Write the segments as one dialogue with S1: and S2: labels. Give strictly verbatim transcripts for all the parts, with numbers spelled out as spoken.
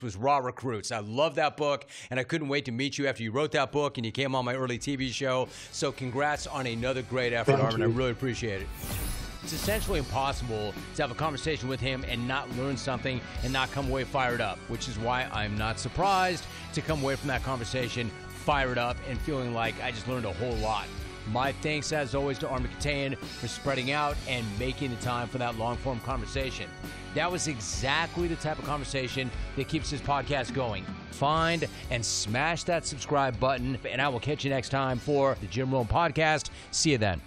S1: was Raw Recruits. I love that book, and I couldn't wait to meet you after you wrote that book and you came on my early T V show. So congrats on another great effort,
S2: Thank
S1: Armin.
S2: you.
S1: I really appreciate it. It's essentially impossible to have a conversation with him and not learn something and not come away fired up, which is why I'm not surprised to come away from that conversation fired up and feeling like I just learned a whole lot. My thanks, as always, to Armin Katayan for spreading out and making the time for that long-form conversation. That was exactly the type of conversation that keeps this podcast going. Find and smash that subscribe button, and I will catch you next time for the Jim Rome Podcast. See you then.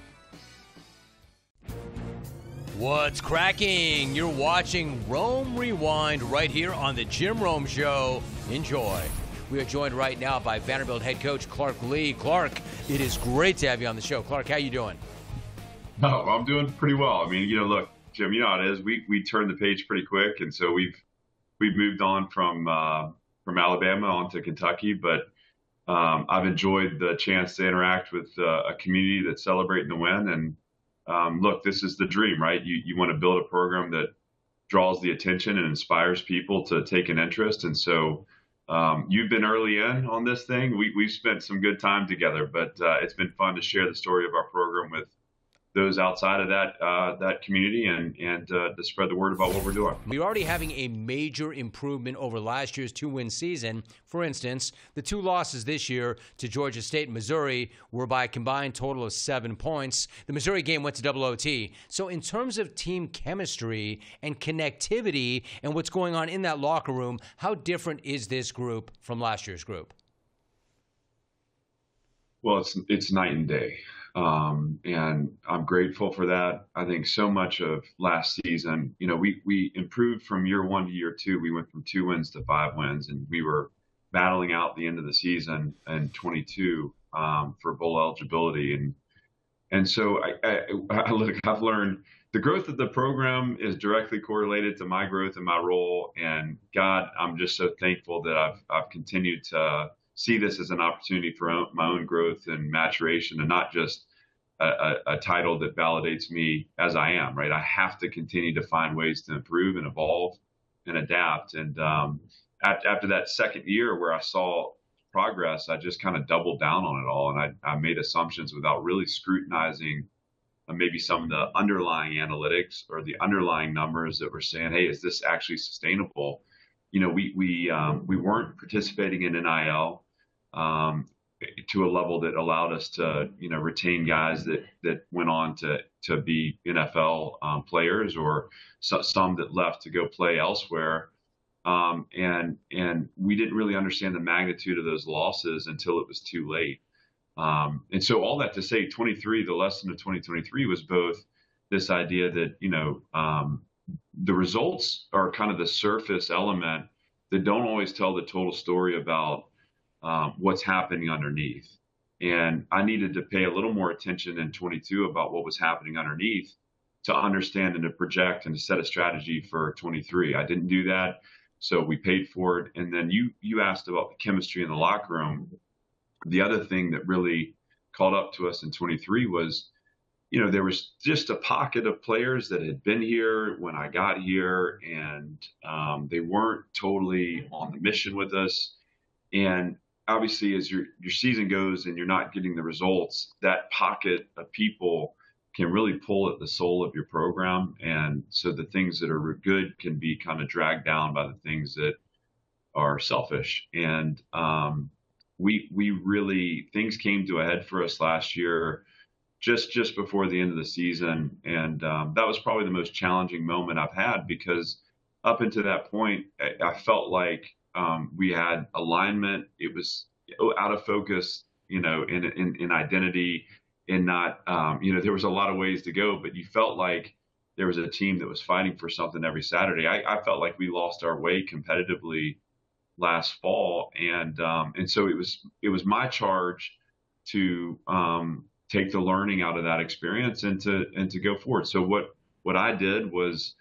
S1: What's cracking? You're watching Rome Rewind right here on the Jim Rome Show. Enjoy. We are joined right now by Vanderbilt head coach Clark Lea. Clark, it is great to have you on the show. Clark, how you doing?
S3: No, I'm doing pretty well. I mean, you know, look, Jim, you know how it is. We we turned the page pretty quick, and so we've we've moved on from uh, from Alabama on to Kentucky. But um, I've enjoyed the chance to interact with uh, a community that's celebrating the win. And um, look, this is the dream, right? You you want to build a program that draws the attention and inspires people to take an interest, and so. Um, you've been early in on this thing. We, we've spent some good time together, but uh, it's been fun to share the story of our program with those outside of that uh, that community and, and uh, to spread the word about what we're doing.
S1: We're already having a major improvement over last year's two-win season. For instance, the two losses this year to Georgia State and Missouri were by a combined total of seven points. The Missouri game went to double O T. So in terms of team chemistry and connectivity and what's going on in that locker room, how different is this group from last year's group?
S3: Well, it's it's night and day. Um, and I'm grateful for that. I think so much of last season, you know, we, we improved from year one to year two. We went from two wins to five wins, and we were battling out the end of the season in twenty-two um, for bowl eligibility. And and so I, I, I look, I've learned the growth of the program is directly correlated to my growth and my role. And God, I'm just so thankful that I've I've continued to see this as an opportunity for my own growth and maturation, and not just a, a, a title that validates me as I am, right? I have to continue to find ways to improve and evolve and adapt. And um, after, after that second year where I saw progress, I just kind of doubled down on it all. And I, I made assumptions without really scrutinizing uh, maybe some of the underlying analytics or the underlying numbers that were saying, hey, is this actually sustainable? You know, we, we, um, we weren't participating in N I L. Um, to a level that allowed us to, you know, retain guys that, that went on to, to be N F L um, players, or so, some that left to go play elsewhere. Um, and, and we didn't really understand the magnitude of those losses until it was too late. Um, and so all that to say, twenty-three, the lesson of twenty twenty-three was both this idea that, you know, um, the results are kind of the surface element that don't always tell the total story about Um, what's happening underneath. And I needed to pay a little more attention in twenty-two about what was happening underneath to understand and to project and to set a strategy for twenty-three. I didn't do that, so we paid for it. And then you you asked about the chemistry in the locker room. The other thing that really caught up to us in twenty-three was, you know, there was just a pocket of players that had been here when I got here, and um, they weren't totally on the mission with us. And obviously, as your your season goes and you're not getting the results, that pocket of people can really pull at the soul of your program. And so the things that are good can be kind of dragged down by the things that are selfish. And um, we we really, things came to a head for us last year, just just before the end of the season. And um, that was probably the most challenging moment I've had, because up until that point, I, I felt like Um, we had alignment. It was out of focus, you know, in, in, in identity, and not, um, you know, there was a lot of ways to go, but you felt like there was a team that was fighting for something every Saturday. I, I felt like we lost our way competitively last fall. And, um, and so it was, it was my charge to, um, take the learning out of that experience and to, and to go forward. So what, what I did was,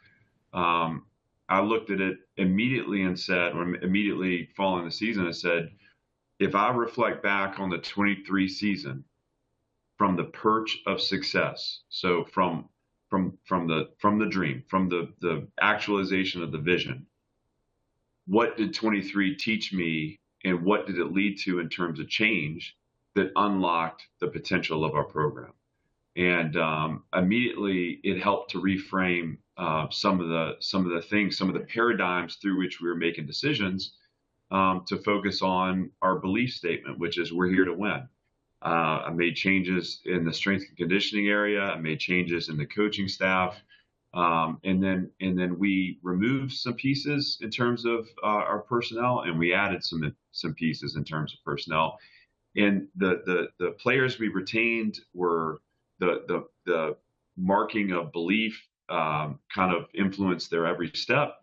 S3: um, I looked at it immediately and said, or immediately following the season, I said, if I reflect back on the twenty-three season from the perch of success, so from from from the from the dream, from the the actualization of the vision, what did twenty-three teach me and what did it lead to in terms of change that unlocked the potential of our program? And um, immediately it helped to reframe uh, some of the some of the things, some of the paradigms through which we were making decisions, um, to focus on our belief statement, which is we're here to win. Uh, I made changes in the strength and conditioning area. I made changes in the coaching staff, um, and then and then we removed some pieces in terms of uh, our personnel, and we added some some pieces in terms of personnel. And the the the players we retained were the the the marking of belief, um, kind of influenced their every step.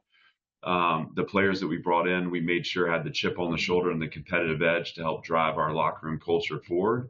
S3: Um, the players that we brought in, we made sure had the chip on the shoulder and the competitive edge to help drive our locker room culture forward.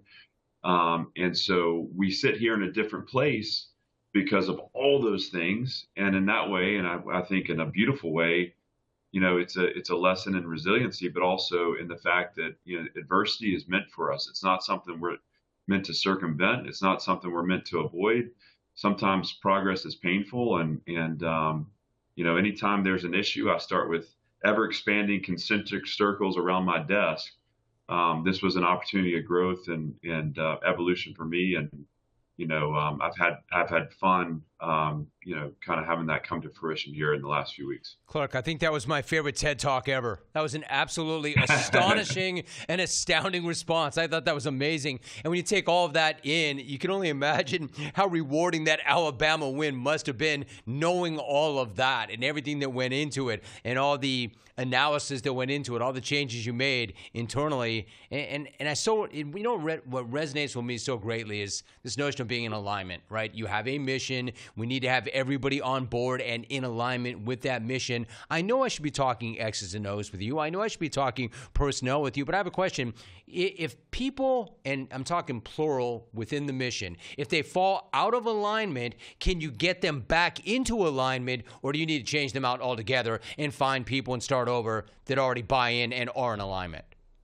S3: Um, and so we sit here in a different place because of all those things. And in that way, and I, I think in a beautiful way, you know, it's a it's a lesson in resiliency, but also in the fact that, you know, adversity is meant for us. It's not something we're meant to circumvent. It's not something we're meant to avoid. Sometimes progress is painful, and and um, you know, anytime there's an issue, I start with ever expanding concentric circles around my desk. Um, this was an opportunity of growth and and uh, evolution for me, and you know, um, I've had I've had fun, um, you know, kind of having that come to fruition here in the last few weeks.
S1: Clark, I think that was my favorite TED Talk ever. That was an absolutely astonishing and astounding response. I thought that was amazing. And when you take all of that in, you can only imagine how rewarding that Alabama win must have been, knowing all of that and everything that went into it and all the analysis that went into it, all the changes you made internally. And and, and I saw, you know, what resonates with me so greatly is this notion of being in alignment, right? You have a mission. We need to have everybody on board and in alignment with that mission. I know I should be talking X's and O's with you. I know I should be talking personnel with you, but I have a question. If people, and I'm talking plural within the mission, if they fall out of alignment, can you get them back into alignment, or do you need to change them out altogether and find people and start over that already buy in and are in alignment?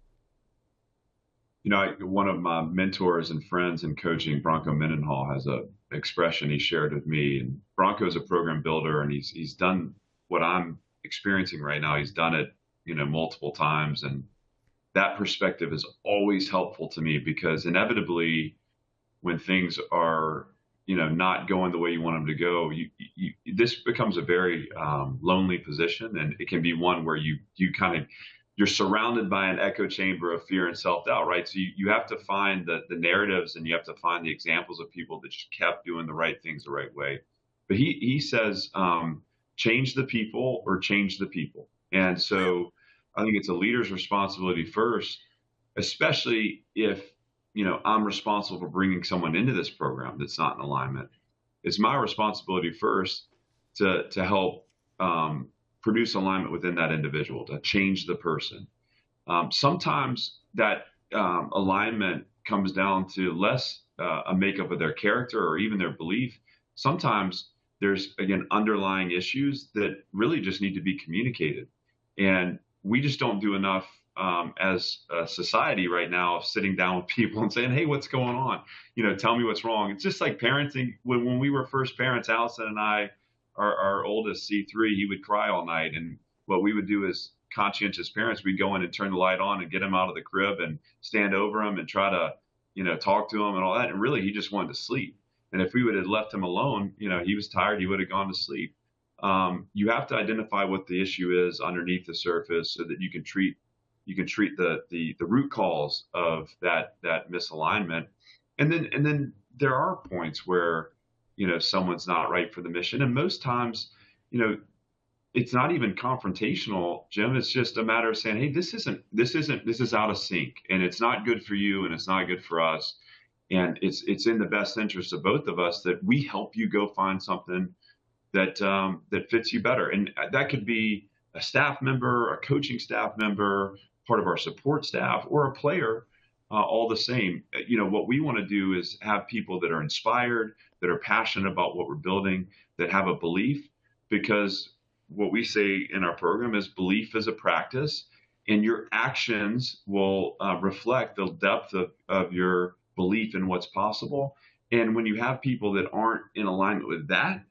S3: You know, I, one of my mentors and friends in coaching, Bronco Mendenhall, has a expression he shared with me. And Bronco's a program builder, and he's he's done what I'm experiencing right now. He's done it, you know, multiple times, and that perspective is always helpful to me, because inevitably, when things are, you know, not going the way you want them to go, you, you this becomes a very um, lonely position, and it can be one where you you kind of you're surrounded by an echo chamber of fear and self-doubt, right? So you, you have to find the, the narratives, and you have to find the examples of people that just kept doing the right things the right way. But he, he says, um, change the people or change the people. And so I think it's a leader's responsibility first, especially if, you know, I'm responsible for bringing someone into this program that's not in alignment. It's my responsibility first to, to help, um, produce alignment within that individual, to change the person. Um, sometimes that um, alignment comes down to less uh, a makeup of their character or even their belief. Sometimes there's, again, underlying issues that really just need to be communicated. And we just don't do enough um, as a society right now of sitting down with people and saying, hey, what's going on? You know, tell me what's wrong. It's just like parenting. When, when we were first parents, Allison and I, Our, our oldest, C three, he would cry all night. And what we would do as conscientious parents, we'd go in and turn the light on and get him out of the crib and stand over him and try to, you know, talk to him and all that. And really, he just wanted to sleep. And if we would have left him alone, you know, he was tired, he would have gone to sleep. Um, you have to identify what the issue is underneath the surface so that you can treat you can treat the the, the root cause of that that misalignment. And then and then there are points where, you know, someone's not right for the mission. And most times, you know, it's not even confrontational, Jim. It's just a matter of saying, hey, this isn't, this isn't, this is out of sync, and it's not good for you, and it's not good for us. And it's, it's in the best interest of both of us that we help you go find something that, um, that fits you better. And that could be a staff member, a coaching staff member, part of our support staff, or a player. Uh, all the same, you know, what we want to do is have people that are inspired, that are passionate about what we're building, that have a belief, because what we say in our program is belief is a practice, and your actions will uh, reflect the depth of, of your belief in what's possible. And when you have people that aren't in alignment with that,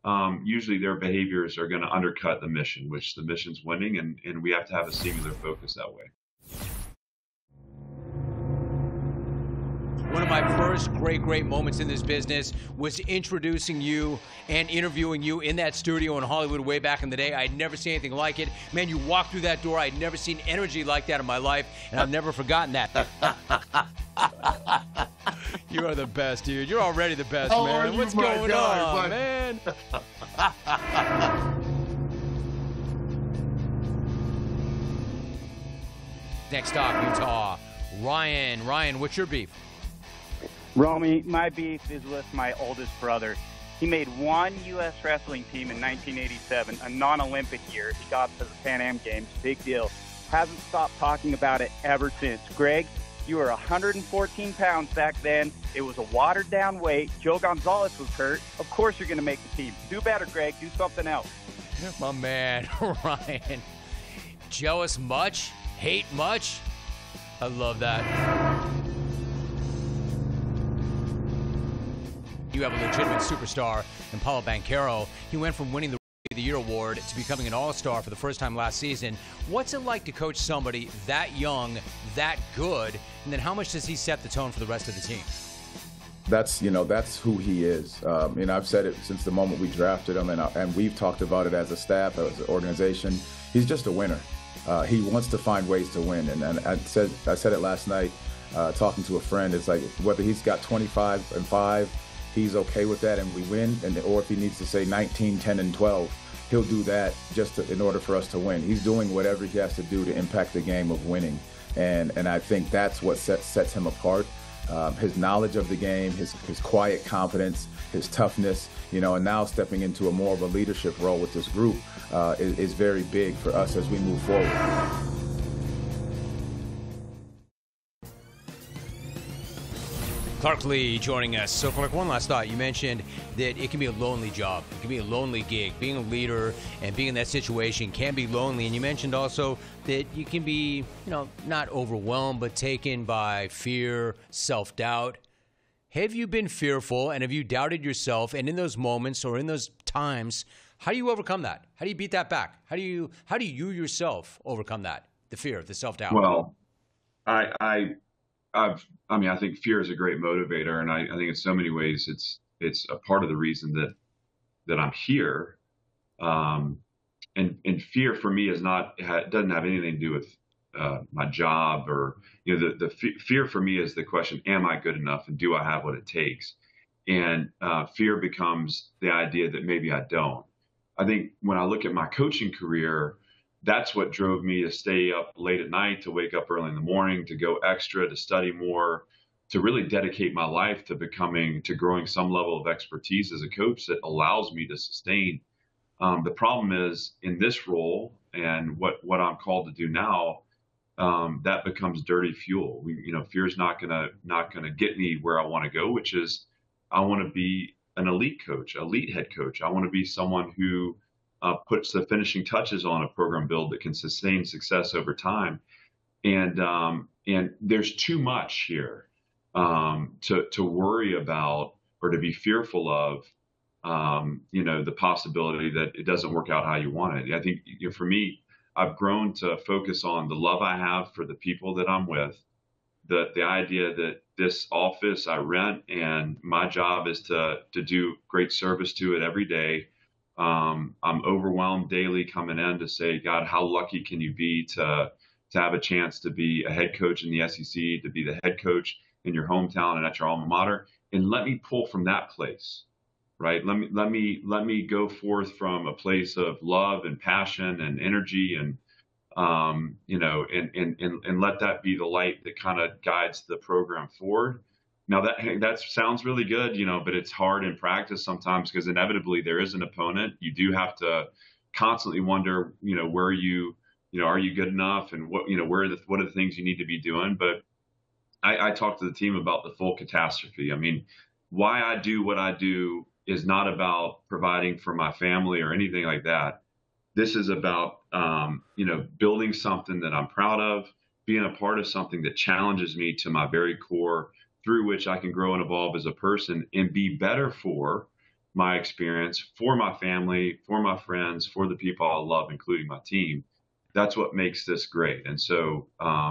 S3: um, usually their behaviors are going to undercut the mission, which the mission's winning, and, and we have to have a singular focus that way.
S1: One of my first great, great moments in this business was introducing you and interviewing you in that studio in Hollywood way back in the day. I had never seen anything like it. Man, you walked through that door. I had never seen energy like that in my life, and I've never forgotten that. You are the best, dude. You're already the best,
S2: How
S1: man.
S2: are you,
S1: What's
S2: my
S1: going
S2: guy,
S1: on,
S2: bud?
S1: man? Next stop, Utah. Ryan. Ryan, what's your beef?
S4: Romy, my beef is with my oldest brother. He made one U S wrestling team in nineteen eighty-seven, a non-Olympic year. He got to the Pan Am Games, big deal. Hasn't stopped talking about it ever since. Greg, you were one hundred fourteen pounds back then. It was a watered-down weight. Joe Gonzalez was hurt. Of course you're going to make the team. Do better, Greg. Do something else.
S1: My man, Ryan. Jealous much? Hate much? I love that. You have a legitimate superstar in Paulo Banchero. He went from winning the Rookie of the Year award to becoming an all-star for the first time last season. What's it like to coach somebody that young, that good, and then how much does he set the tone for the rest of the team?
S5: That's, you know, that's who he is. Um, and I've said it since the moment we drafted him, and, uh, and we've talked about it as a staff, as an organization. He's just a winner. Uh, he wants to find ways to win. And, and I said I said it last night, uh, talking to a friend. It's like whether he's got twenty-five and five, he's okay with that, and we win. And or if he needs to say nineteen, ten, and twelve, he'll do that just to, in order for us to win. He's doing whatever he has to do to impact the game of winning. And and I think that's what sets sets him apart. Um, his knowledge of the game, his his quiet confidence, his toughness, you know, and now stepping into a more of a leadership role with this group uh, is, is very big for us as we move forward.
S1: Clark Lee joining us. So, Clark, one last thought. You mentioned that it can be a lonely job. It can be a lonely gig. Being a leader and being in that situation can be lonely. And you mentioned also that you can be, you know, not overwhelmed, but taken by fear, self-doubt. Have you been fearful and have you doubted yourself? And in those moments or in those times, how do you overcome that? How do you beat that back? How do you how do you yourself overcome that? The fear, the self-doubt?
S3: Well, I, I, I've, I mean, I think fear is a great motivator, and I, I think in so many ways it's it's a part of the reason that that I'm here. Um, and and fear for me is not it doesn't have anything to do with uh, my job or you know the the f- fear for me is the question: am I good enough, and do I have what it takes? And uh, fear becomes the idea that maybe I don't. I think when I look at my coaching career, that's what drove me to stay up late at night, to wake up early in the morning, to go extra, to study more, to really dedicate my life to becoming, to growing some level of expertise as a coach that allows me to sustain. Um, the problem is in this role and what, what I'm called to do now, um, that becomes dirty fuel. We, you know, fear is not gonna not gonna get me where I want to go, which is I want to be an elite coach, elite head coach. I want to be someone who Uh, puts the finishing touches on a program build that can sustain success over time. And um, and there's too much here um, to to worry about or to be fearful of, um, you know, the possibility that it doesn't work out how you want it. I think you know, for me, I've grown to focus on the love I have for the people that I'm with, the the idea that this office I rent and my job is to to do great service to it every day. Um, I'm overwhelmed daily coming in to say, God, how lucky can you be to to have a chance to be a head coach in the S E C, to be the head coach in your hometown and at your alma mater, and let me pull from that place, right? Let me let me let me go forth from a place of love and passion and energy, and um, you know, and and and and let that be the light that kind of guides the program forward. Now that that sounds really good, you know, but it's hard in practice sometimes because inevitably there is an opponent. You do have to constantly wonder, you know, where you, you know, are you good enough, and what, you know, where are the what are the things you need to be doing. But I, I talk to the team about the full catastrophe. I mean, why I do what I do is not about providing for my family or anything like that. This is about, um, you know, building something that I'm proud of, being a part of something that challenges me to my very core, through which I can grow and evolve as a person and be better for my experience for my family, for my friends, for the people I love, including my team. That's what makes this great. And so, um,